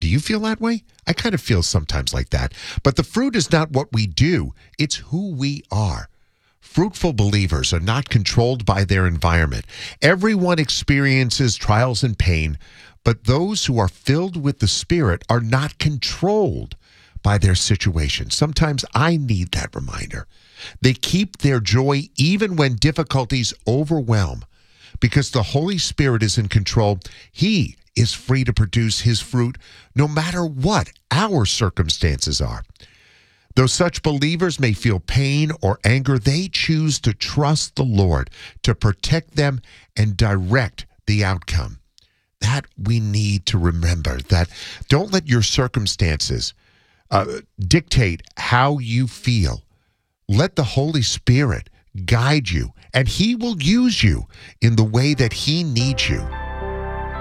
Do you feel that way? I kind of feel sometimes like that. But the fruit is not what we do, it's who we are. Fruitful believers are not controlled by their environment. Everyone experiences trials and pain, but those who are filled with the Spirit are not controlled by their situation. Sometimes I need that reminder. They keep their joy even when difficulties overwhelm. Because the Holy Spirit is in control, He is free to produce His fruit no matter what our circumstances are. Though such believers may feel pain or anger, they choose to trust the Lord to protect them and direct the outcome. That we need to remember, that don't let your circumstances dictate how you feel. Let the Holy Spirit guide you, and He will use you in the way that He needs you.